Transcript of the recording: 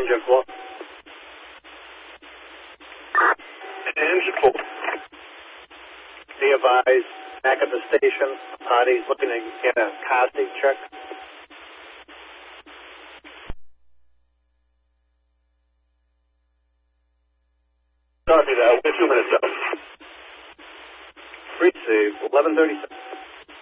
engine flow. Engine flow. Be advised, back at the station, Patty's looking to get a caustic check. Copy that. We're 2 minutes out. Receive 11:37.